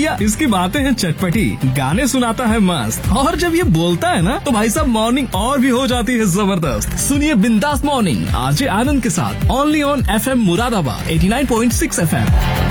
भैया इसकी बातें हैं चटपटी, गाने सुनाता है मस्त, और जब ये बोलता है ना तो भाई साहब मॉर्निंग और भी हो जाती है जबरदस्त। सुनिए बिंदास मॉर्निंग आरजे आनंद के साथ, only on FM Moradabad 89.6 FM।